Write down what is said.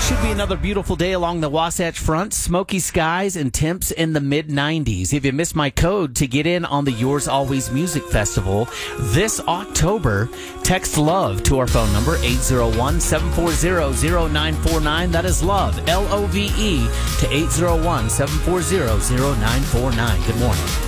Should be another beautiful day along the Wasatch Front. Smoky skies and temps in the mid-90s. If you missed my code to get in on the Yours Always Music Festival this October, text LOVE to our phone number, 801-740-0949. That is LOVE, L-O-V-E, to 801-740-0949. Good morning.